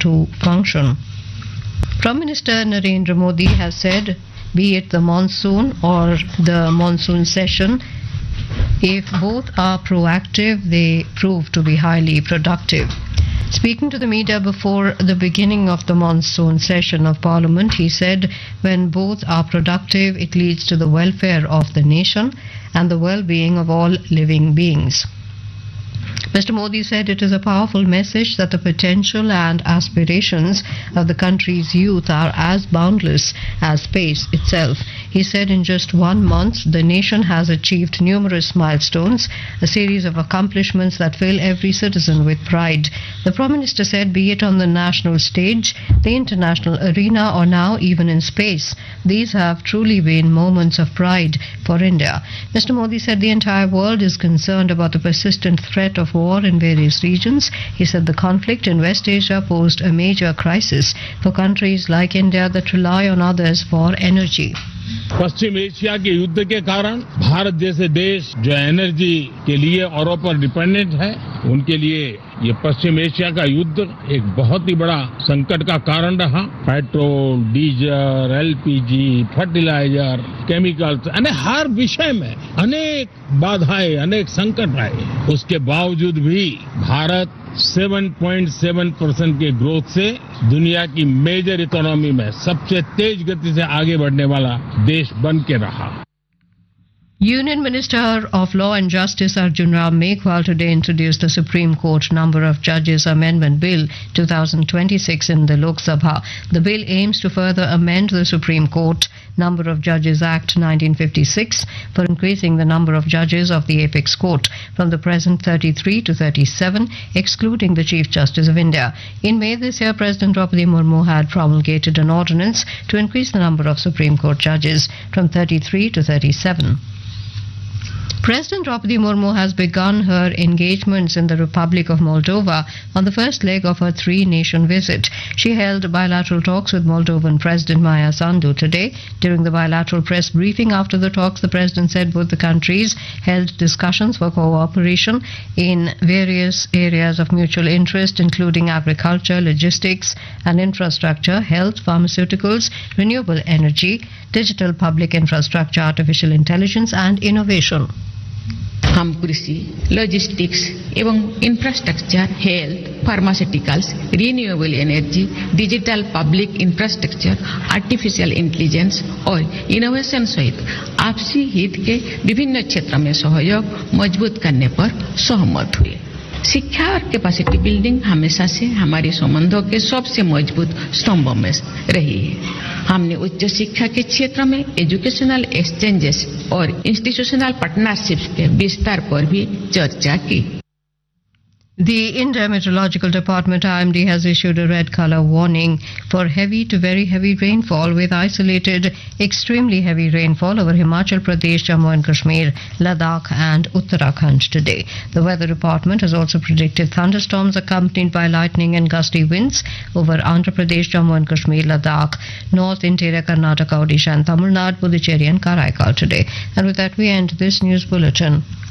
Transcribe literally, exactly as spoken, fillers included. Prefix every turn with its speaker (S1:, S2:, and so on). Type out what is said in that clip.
S1: to function. Prime Minister Narendra Modi has said, be it the monsoon or the monsoon session, if both are proactive, they prove to be highly productive. Speaking to the media before the beginning of the monsoon session of Parliament, he said, when both are productive, it leads to the welfare of the nation and the well-being of all living beings. Mister Modi said it is a powerful message that the potential and aspirations of the country's youth are as boundless as space itself. He said in just one month, the nation has achieved numerous milestones, a series of accomplishments that fill every citizen with pride. The Prime Minister said, be it on the national stage, the international arena, or now even in space, these have truly been moments of pride for India. Mister Modi said the entire world is concerned about the persistent threat of war in various regions. He said the conflict in West Asia posed a major crisis for countries like India that rely on others for energy.
S2: Paschim Asia के युद्ध के कारण भारत जैसे देश जो energy के लिए औरों पर डिपेंडेंट है, उनके लिए ये पश्चिम एशिया का युद्ध एक बहुत ही बड़ा संकट का कारण रहा। Petrol, diesel, LPG, fertiliser, chemicals, यानी हर विषय में अनेक बाधाएं, अनेक संकट आए। उसके बावजूद भी भारत सात पॉइंट सात परसेंट के ग्रोथ से दुनिया की मेजर इकोनॉमी में सबसे तेज गति से आगे बढ़ने वाला देश बन के रहा।
S1: Union Minister of Law and Justice Arjun Ram Meghwal today introduced the Supreme Court Number of Judges Amendment Bill twenty twenty-six in the Lok Sabha. The bill aims to further amend the Supreme Court Number of Judges Act nineteen fifty-six for increasing the number of judges of the Apex Court from the present thirty-three to thirty-seven, excluding the Chief Justice of India. In May this year, President Draupadi Murmu had promulgated an ordinance to increase the number of Supreme Court judges from thirty-three to thirty-seven. President Draupadi Murmu has begun her engagements in the Republic of Moldova on the first leg of her three-nation visit. She held bilateral talks with Moldovan President Maia Sandu today. During the bilateral press briefing after the talks, the President said both the countries held discussions for cooperation in various areas of mutual interest, including agriculture, logistics and infrastructure, health, pharmaceuticals, renewable energy, digital public infrastructure, artificial intelligence and innovation.
S3: हम कृषि, logistics एवं infrastructure, health, pharmaceuticals, renewable energy, digital public infrastructure, artificial intelligence और innovation सहित आपसी हित के विभिन्न क्षेत्रों में सहयोग मजबूत करने पर सहमत हुए। शिक्षा और कैपेसिटी बिल्डिंग हमेशा से हमारे संबंधों के सबसे मजबूत स्तंभों में रही है। हमने उच्च शिक्षा के क्षेत्र में एजुकेशनल एक्सचेंजेस और इंस्टीट्यूशनल पार्टनरशिप्स के विस्तार पर भी चर्चा की।
S1: The India Meteorological Department I M D has issued a red color warning for heavy to very heavy rainfall with isolated extremely heavy rainfall over Himachal Pradesh, Jammu and Kashmir, Ladakh and Uttarakhand today. The weather department has also predicted thunderstorms accompanied by lightning and gusty winds over Andhra Pradesh, Jammu and Kashmir, Ladakh, North Interior Karnataka, Odisha and Tamil Nadu, Puducherry and Karaikal today. And with that we end this news bulletin.